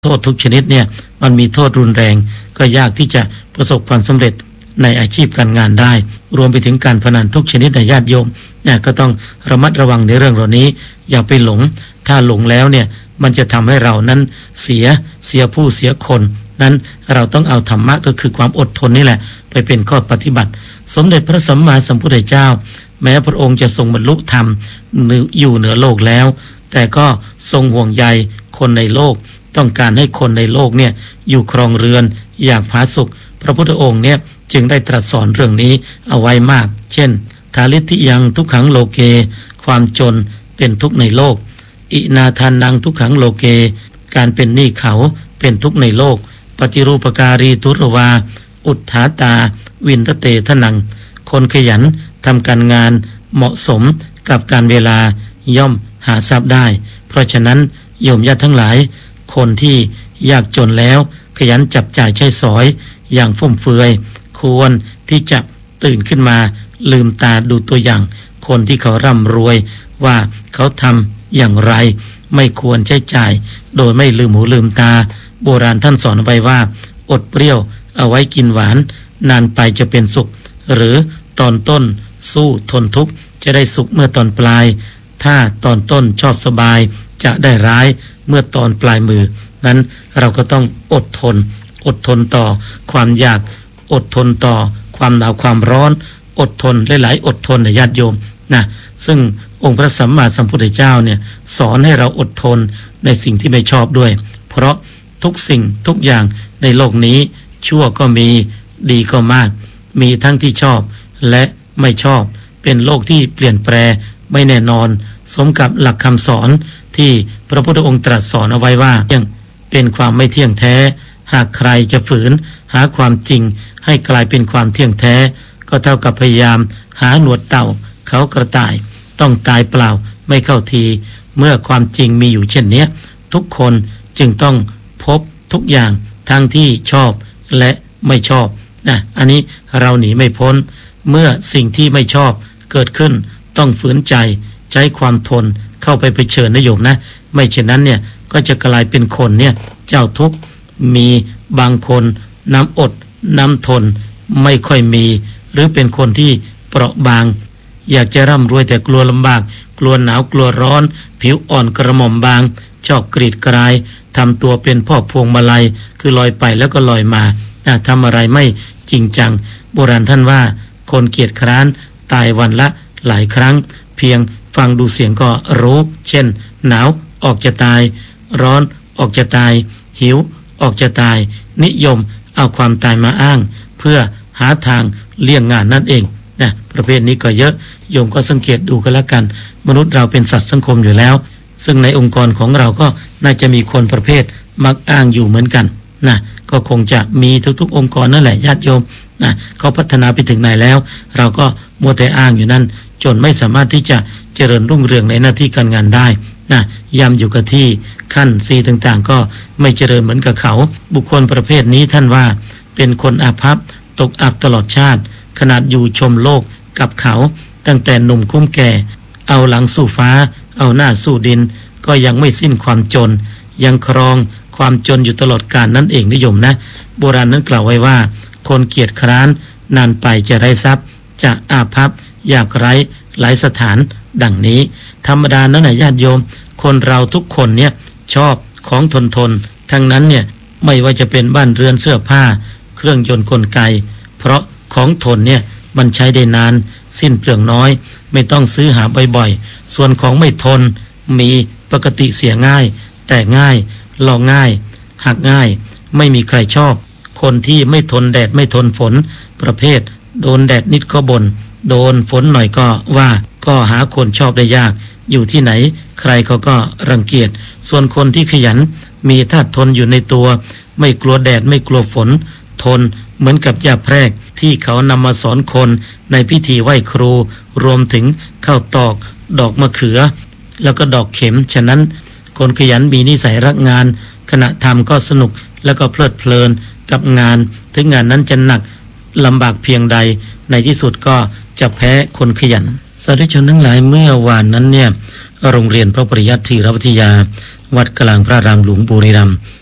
โทษทุกชนิดเนี่ยมันมีโทษรุนแรงก็ยากที่จะประสบความสำเร็จในอาชีพการงานได้รวมไปถึงการพนันทุกชนิดในญาติโยมเนี่ยก็ต้องระมัดระวังในเรื่องเหล่านี้อย่าไปหลงถ้าหลงแล้วเนี่ยมันจะทำให้เรานั้นเสียผู้เสียคนนั้นเราต้องเอาธรรมะก็คือความอดทนนี่แหละไปเป็นข้อปฏิบัติสมเด็จพระสัมมาสัมพุทธเจ้าแม้พระองค์จะทรงบรรลุธรรมอยู่เหนือโลกแล้วแต่ก็ทรงห่วงใยคนในโลกต้องการให้คนในโลกเนี่ยอยู่ครองเรือนอย่างผาสุกพระพุทธองค์เนี่ยจึงได้ตรัสสอนเรื่องนี้เอาไว้มากเช่นทาลิทิยังทุกขังโลเกความจนเป็นทุกข์ในโลกอินาทานังทุกขังโลเกการเป็นหนี้เขาเป็นทุกข์ในโลกปฏิรูปการีทุรวาอุทธาตาวินทเตทนังคนขยันทำการงานเหมาะสมกับการเวลาย่อมหาทรัพย์ได้เพราะฉะนั้นโยมญาติทั้งหลายคนที่ยากจนแล้วขยันจับจ่ายใช้สอยอย่างฟุ่มเฟือยควรที่จะตื่นขึ้นมาลืมตาดูตัวอย่างคนที่เขาร่ำรวยว่าเขาทำอย่างไรไม่ควรใช้จ่ายโดยไม่ลืมหูลืมตาโบราณท่านสอนไว้ว่าอดเปรี้ยวเอาไว้กินหวานนานไปจะเป็นสุขหรือตอนต้นสู้ทนทุกข์จะได้สุขเมื่อตอนปลายถ้าตอนต้นชอบสบายจะได้ร้ายเมื่อตอนปลายมือนั้นเราก็ต้องอดทนต่อความยากอดทนต่อความหนาวความร้อนอดทนหลายๆอดทนในญาติโยมนะซึ่งองค์พระสัมมาสัมพุทธเจ้าเนี่ยสอนให้เราอดทนในสิ่งที่ไม่ชอบด้วยเพราะทุกสิ่งทุกอย่างในโลกนี้ชั่วก็มีดีก็มากมีทั้งที่ชอบและไม่ชอบเป็นโลกที่เปลี่ยนแปลไม่แน่นอนสมกับหลักคำสอนที่พระพุทธองค์ตรัสสอนเอาไว้ว่ายังเป็นความไม่เที่ยงแท้หากใครจะฝืนหาความจริงให้กลายเป็นความเที่ยงแท้ก็เท่ากับพยายามหาหนวดเต่าเขากระต่ายต้องตายเปล่าไม่เข้าทีเมื่อความจริงมีอยู่เช่นนี้ทุกคนจึงต้องพบทุกอย่างทั้งที่ชอบและไม่ชอบนะอันนี้เราหนีไม่พ้นเมื่อสิ่งที่ไม่ชอบเกิดขึ้นต้องฝืนใจใช้ความทนเข้าไปเผชิญนะโยมนะไม่เช่นนั้นเนี่ยก็จะกลายเป็นคนเนี่ยเจ้าทุกข์มีบางคนน้ำอดน้ำทนไม่ค่อยมีหรือเป็นคนที่เปราะบางอยากจะร่ำรวยแต่กลัวลำบากกลัวหนาวกลัวร้อนผิวอ่อนกระหม่อมบางชอบกรีดกรายทำตัวเป็นพ่อพวงมาลัยคือลอยไปแล้วก็ลอยมาทำอะไรไม่จริงจังโบราณท่านว่าคนเกียจคร้านตายวันละหลายครั้งเพียงฟังดูเสียงก็รู้เช่นหนาวออกจะตายร้อนออกจะตายหิวออกจะตายนิยมเอาความตายมาอ้างเพื่อหาทางเลี่ยงงานนั่นเองนะประเภทนี้ก็เยอะโยมก็สังเกตดูกันแล้วกันมนุษย์เราเป็นสัตว์สังคมอยู่แล้วซึ่งในองค์กรของเราก็น่าจะมีคนประเภทมักอ้างอยู่เหมือนกันนะก็คงจะมีทุกๆองค์กรนั่นแหละญาติโยมนะเขาพัฒนาไปถึงไหนแล้วเราก็มัวแต่อ้างอยู่นั่นจนไม่สามารถที่จะเจริญรุ่งเรืองในหน้าที่การงานได้นะย้ำอยู่กับที่ขั้นซีต่างๆก็ไม่เจริญเหมือนกับเขาบุคคลประเภทนี้ท่านว่าเป็นคนอาภัพตกอับตลอดชาติขนาดอยู่ชมโลกกับเขาตั้งแต่หนุ่มคุ้มแก่เอาหลังสู่ฟ้าเอาหน้าสู่ดินก็ยังไม่สิ้นความจนยังครองความจนอยู่ตลอดกาลนั่นเองนิยมนะโบราณนั้นกล่าวไว้ว่าคนเกียจคร้านนานไปจะไร้ทรัพย์จะอาภัพยากไร้หลายสถานดังนี้ธรรมดานั่นแหละญาติโยมคนเราทุกคนเนี่ยชอบของทนทั้งนั้นเนี่ยไม่ว่าจะเป็นบ้านเรือนเสื้อผ้าเครื่องยนต์กลไกเพราะของทนเนี่ยมันใช้ได้นานสิ้นเปลืองน้อยไม่ต้องซื้อหาบ่อยๆส่วนของไม่ทนมีปกติเสียง่ายแต่ง่ายลองง่ายหักง่ายไม่มีใครชอบคนที่ไม่ทนแดดไม่ทนฝนประเภทโดนแดดนิดก็บ่นโดนฝนหน่อยก็ว่าก็หาคนชอบได้ยากอยู่ที่ไหนใครเขาก็รังเกียจส่วนคนที่ขยันมีธาตุทนอยู่ในตัวไม่กลัวแดดไม่กลัวฝนทนเหมือนกับยาแพรกที่เขานำมาสอนคนในพิธีไหว้ครูรวมถึงข้าวตอกดอกมะเขือแล้วก็ดอกเข็มฉะนั้นคนขยันมีนิสัยรักงานขณะทำก็สนุกแล้วก็เพลิดเพลินกับงานถึงงานนั้นจะหนักลำบากเพียงใดในที่สุดก็จะแพ้คนขยันสาธุชนทั้งหลายเมื่อวานนั้นเนี่ยโรงเรียนพระปริยัติธีรวิทยาวัดกลางพระรามหลวงบุรีรัมย์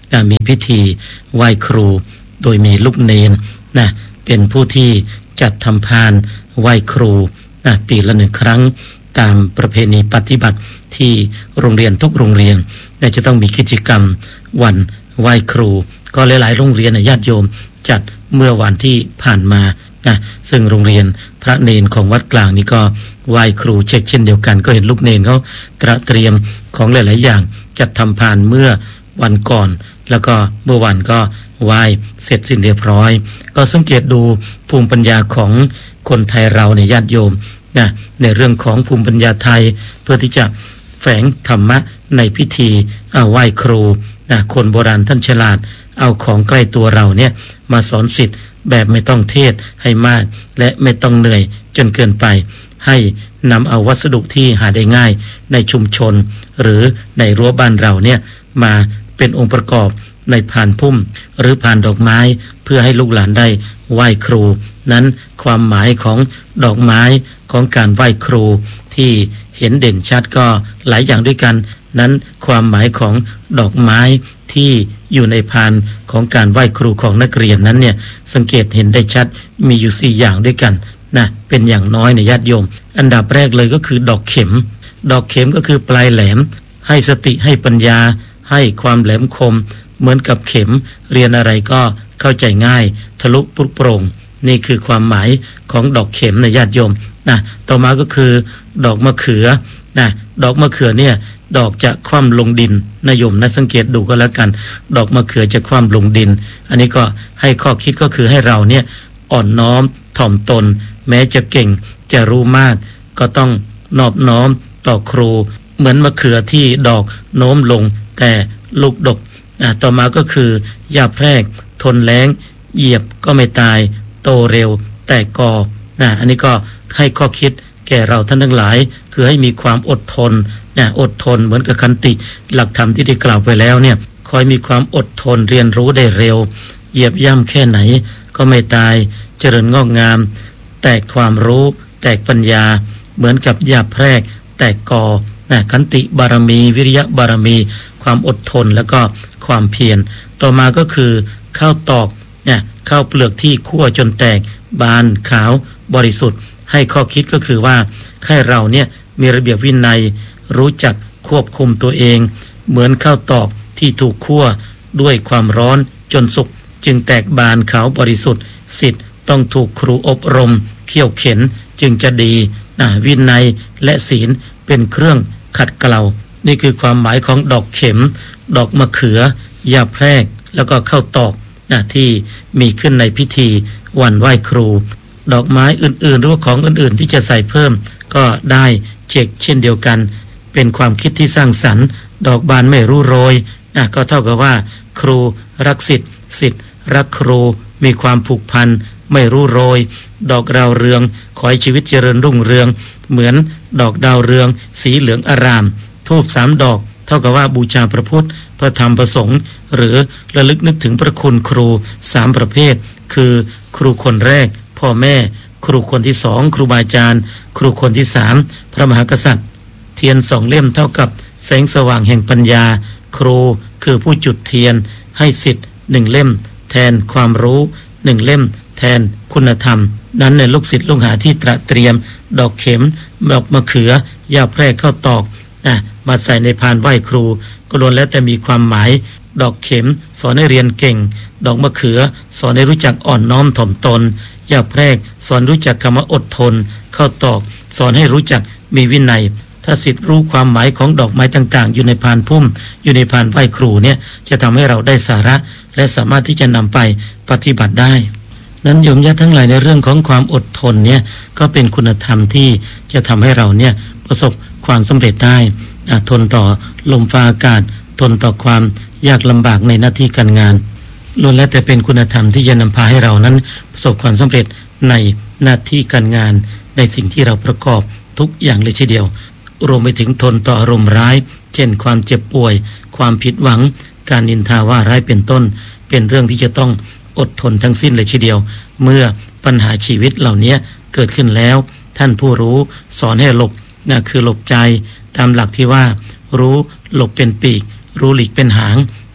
มีพิธีไหว้ครูโดยมีลูกเนนเป็นผู้ที่จัดทำพานไหว้ครูปีละ1 ครั้งตามประเพณีปฏิบัติที่โรงเรียนทุกโรงเรียนจะต้องมีกิจกรรมวันไหว้ครูก็หลายๆโรงเรียนญาติโยมจัดเมื่อวันที่ผ่านมาซึ่งโรงเรียนพระเนนของวัดกลางนี่ก็ไหว้ครูเช็คเช่นเดียวกันก็เห็นลูกเนนเขาเตรียมของหลายๆอย่างจัดทำพานเมื่อวันก่อนแล้วก็เมื่อวันก็ไหว้เสร็จสิ้นเรียบร้อยก็สังเกตดูภูมิปัญญาของคนไทยเราในญาติโยมในเรื่องของภูมิปัญญาไทยเพื่อที่จะแฝงธรรมะในพิธีไหว้ครูคนโบราณท่านฉลาดเอาของใกล้ตัวเราเนี่ยมาสอนศิษย์แบบไม่ต้องเทศให้มากและไม่ต้องเหนื่อยจนเกินไปให้นำเอาวัสดุที่หาได้ง่ายในชุมชนหรือในรั้วบ้านเราเนี่ยมาเป็นองค์ประกอบในพานพุ่มหรือพานดอกไม้เพื่อให้ลูกหลานได้ไหว้ครูนั้นความหมายของดอกไม้ของการไหว้ครูที่เห็นเด่นชัดก็หลายอย่างด้วยกันนั้นความหมายของดอกไม้ที่อยู่ในพานของการไหว้ครูของนักเรียนนั้นเนี่ยสังเกตเห็นได้ชัดมีอยู่4 อย่างด้วยกันเป็นอย่างน้อยในญาติโยมอันดับแรกเลยก็คือดอกเข็มดอกเข็มก็คือปลายแหลมให้สติให้ปัญญาให้ความแหลมคมเหมือนกับเข็มเรียนอะไรก็เข้าใจง่ายทะลุปลุกโปร่งนี่คือความหมายของดอกเข็มในญาติโยมต่อมาก็คือดอกมะเขือดอกมะเขือเนี่ยดอกจะคว่ำลงดินนะโยมสังเกตดูก็แล้วกันดอกมะเขือจะคว่ำลงดินอันนี้ก็ให้ข้อคิดก็คือให้เราเนี่ยอ่อนน้อมถ่อมตนแม้จะเก่งจะรู้มากก็ต้องนอบน้อมต่อครูเหมือนมะเขือที่ดอกโน้มลงแต่ลูกดกต่อมาก็คือหญ้าแพรกทนแล้งเหยียบก็ไม่ตายโตเร็วแต่กออันนี้ก็ให้ข้อคิดแก่เราท่านทั้งหลายคือให้มีความอดทนอดทนเหมือนกับขันติหลักธรรมที่ได้กล่าวไปแล้วเนี่ยคอยมีความอดทนเรียนรู้ได้เร็วเหยียบย่ำแค่ไหนก็ไม่ตายเจริญงอกงามแตกความรู้แตกปัญญาเหมือนกับหญ้าแพรกแตกกอขันติบารมีวิริยะบารมีความอดทนแล้วก็ความเพียรต่อมาก็คือข้าวตอกข้าวเปลือกที่คั่วจนแตกบานขาวบริสุทธิ์ให้ข้อคิดก็คือว่าให้เราเนี่ยมีระเบียบวินัยรู้จักควบคุมตัวเองเหมือนข้าวตอกที่ถูกคั่วด้วยความร้อนจนสุกจึงแตกบานขาวบริสุทธิ์ศิษย์ต้องถูกครูอบรมเขี่ยวเข็นจึงจะดีวินัยและศีลเป็นเครื่องขัดเกลานี่คือความหมายของดอกเข็มดอกมะเขือหญ้าแพรกแล้วก็ข้าวตอกที่มีขึ้นในพิธีวันไหว้ครูดอกไม้อื่นๆหรือว่าของอื่นๆที่จะใส่เพิ่มก็ได้เช็คเช่นเดียวกันเป็นความคิดที่สร้างสรรค์ดอกบานไม่รู้โรยก็เท่ากับว่าครูรักศิษย์ศิษย์รักครูมีความผูกพันไม่รู้โรยดอกดาวเรืองขอให้ชีวิตเจริญรุ่งเรืองเหมือนดอกดาวเรืองสีเหลืองอารามธูป3 ดอกเท่ากับว่าบูชาพระพุทธพระธรรมพระสงฆ์หรือระลึกนึกถึงพระคุณครู3 ประเภทคือครูคนแรกพ่อแม่ครูคนที่2ครูบาอาจารย์ครูคนที่3พระมหากษัตริย์เทียน2 เล่มเท่ากับแสงสว่างแห่งปัญญาครูคือผู้จุดเทียนให้ศิษย์1 เล่มแทนความรู้1 เล่มแทนคุณธรรมนั้นในลูกศิษย์ลูกหาที่เตรียมดอกเข็มดอกมะเขือหญ้าแพรกข้าวตอกมาใส่ในพานไหว้ครูก็ล้วนแล้วแต่มีความหมายดอกเข็มสอนให้เรียนเก่งดอกมะเขือสอนให้รู้จักอ่อนน้อมถ่อมตนหญ้าแพรกสอนรู้จักคำว่าอดทนข้าวตอกสอนให้รู้จักมีวินัยถ้าศิษย์รู้ความหมายของดอกไม้ต่างๆอยู่ในพานพุ่มอยู่ในพานไหว้ครูเนี่ยจะทำให้เราได้สาระและสามารถที่จะนำไปปฏิบัติได้นั้นโยมญาติทั้งหลายในเรื่องของความอดทนเนี่ยก็เป็นคุณธรรมที่จะทำให้เราเนี่ยประสบความสำเร็จได้ทนต่อลมฟ้าอากาศทนต่อความยากลำบากในหน้าที่การงานล้วนแล้วแต่เป็นคุณธรรมที่จะนำพาให้เรานั้นประสบความสำเร็จในหน้าที่การงานในสิ่งที่เราประกอบทุกอย่างเลยทีเดียวรวมไปถึงทนต่ออารมณ์ร้ายเช่นความเจ็บป่วยความผิดหวังการนินทาว่าร้ายเป็นต้นเป็นเรื่องที่จะต้องอดทนทั้งสิ้นเลยทีเดียวเมื่อปัญหาชีวิตเหล่านี้เกิดขึ้นแล้วท่านผู้รู้สอนให้หลบคือหลบใจตามหลักที่ว่ารู้หลบเป็นปีกรู้หลีกเป็นหาง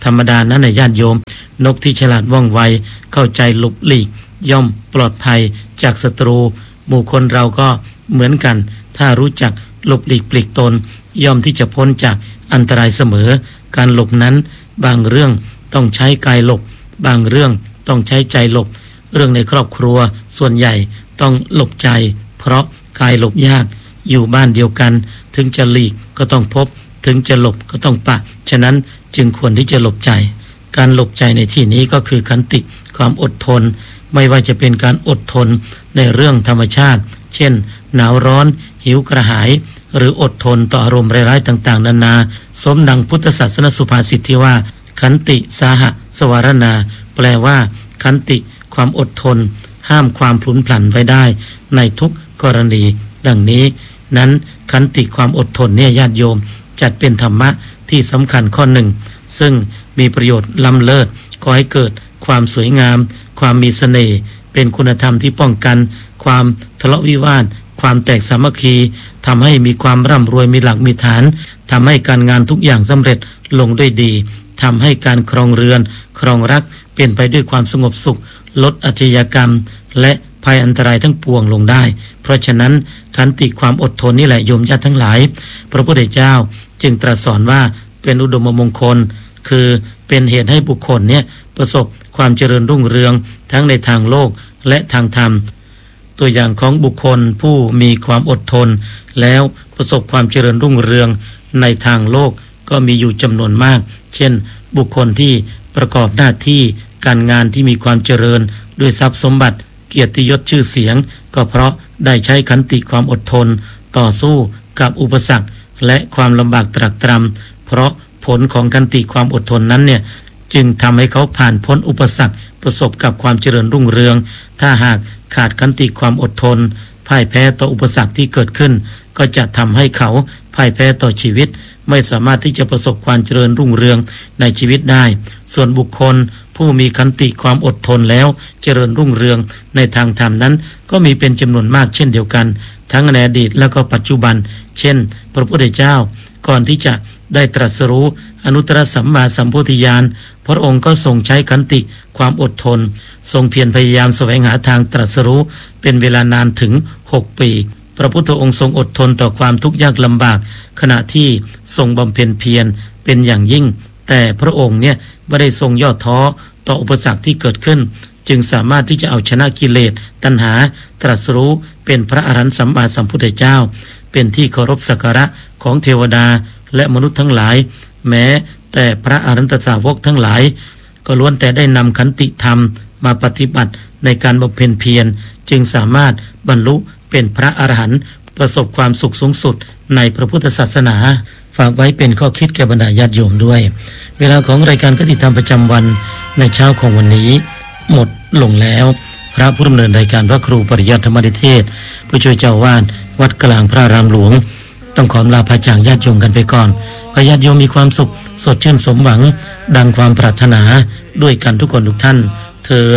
ธรรมดานั้นในญาติโยมนกที่ฉลาดว่องไวเข้าใจหลบหลีกย่อมปลอดภัยจากศัตรูหมู่คนเราก็เหมือนกันถ้ารู้จักหลบหลีกปลีกตนย่อมที่จะพ้นจากอันตรายเสมอการหลบนั้นบางเรื่องต้องใช้กายหลบบางเรื่องต้องใช้ใจหลบเรื่องในครอบครัวส่วนใหญ่ต้องหลบใจเพราะกายหลบยากอยู่บ้านเดียวกันถึงจะหลีกก็ต้องพบถึงจะหลบก็ต้องปะฉะนั้นจึงควรที่จะหลบใจการหลบใจในที่นี้ก็คือขันติความอดทนไม่ว่าจะเป็นการอดทนในเรื่องธรรมชาติเช่นหนาวร้อนหิวกระหายหรืออดทนต่ออารมณ์ร้ายๆต่างๆนานาสมดังพุทธศาสนสุภาษิตที่ว่าขันติสาหะสวารณาแปลว่าขันติความอดทนห้ามความพลุนพลันไว้ได้ในทุกกรณีดังนี้นั้นขันติความอดทนเนี่ยญาติโยมจัดเป็นธรรมะที่สำคัญข้อหนึ่งซึ่งมีประโยชน์ล้ำเลิศก่อให้เกิดความสวยงามความมีเสน่ห์เป็นคุณธรรมที่ป้องกันความทะเลาะวิวาทความแตกสามัคคีทำให้มีความร่ำรวยมีหลักมีฐานทำให้การงานทุกอย่างสำเร็จลงด้วยดีทำให้การครองเรือนครองรักเป็นไปด้วยความสงบสุขลดอาชญากรรมและภัยอันตรายทั้งปวงลงได้เพราะฉะนั้นขันติความอดทนนี่แหละโยมญาติทั้งหลายพระพุทธเจ้าจึงตรัสสอนว่าเป็นอุดมมงคลคือเป็นเหตุให้บุคคลเนี่ยประสบความเจริญรุ่งเรืองทั้งในทางโลกและทางธรรมตัวอย่างของบุคคลผู้มีความอดทนแล้วประสบความเจริญรุ่งเรืองในทางโลกก็มีอยู่จำนวนมากเช่นบุคคลที่ประกอบหน้าที่การงานที่มีความเจริญด้วยทรัพย์สมบัติเกียรติยศชื่อเสียงก็เพราะได้ใช้ขันติความอดทนต่อสู้กับอุปสรรคและความลำบากตรากตรำเพราะผลของขันติความอดทนนั้นเนี่ยจึงทำให้เขาผ่านพ้นอุปสรรคประสบกับความเจริญรุ่งเรืองถ้าหากขาดขันติความอดทนพ่ายแพ้ต่ออุปสรรคที่เกิดขึ้นก็จะทำให้เขาพ่ายแพ้ต่อชีวิตไม่สามารถที่จะประสบความเจริญรุ่งเรืองในชีวิตได้ส่วนบุคคลผู้มีขันติความอดทนแล้วเจริญรุ่งเรืองในทางธรรมนั้นก็มีเป็นจำนวนมากเช่นเดียวกันทั้งในอดีตและก็ปัจจุบันเช่นพระพุทธเจ้าก่อนที่จะได้ตรัสรู้อนุตตรสัมมาสัมโพธิญาณพระองค์ก็ทรงใช้ขันติความอดทนทรงเพียรพยายามแสวงหาทางตรัสรู้เป็นเวลานานถึง6 ปีพระพุทธองค์ทรงอดทนต่อความทุกข์ยากลำบากขณะที่ทรงบำเพ็ญเพียรเป็นอย่างยิ่งแต่พระองค์เนี่ยไม่ได้ทรงย่อท้อต่ออุปสรรคที่เกิดขึ้นจึงสามารถที่จะเอาชนะกิเลสตัณหาตรัสรู้เป็นพระอรหันต์สัมมาสัมพุทธเจ้าเป็นที่เคารพสักการะของเทวดาและมนุษย์ทั้งหลายแม้แต่พระอรหันตสาวกทั้งหลายก็ล้วนแต่ได้นำขันติธรรมมาปฏิบัติในการบำเพ็ญเพียรจึงสามารถบรรลุเป็นพระอรหันต์ประสบความสุขสูงสุดในพระพุทธศาสนาฝากไว้เป็นข้อคิดแก่บรรดาญาติโยมด้วยเวลาของรายการคติธรรมประจำวันในเช้าของวันนี้หมดลงแล้วพระผู้ดำเนินรายการพระครูปริยัติธรรมนิเทศผู้ช่วยเจ้าวาดวัดกลางพระรามหลวงต้องขอลาพระจากญาติโยมกันไปก่อนขอญาติโยมมีความสุขสดชื่นสมหวังดังความปรารถนาด้วยกันทุกคนทุกท่านเธอ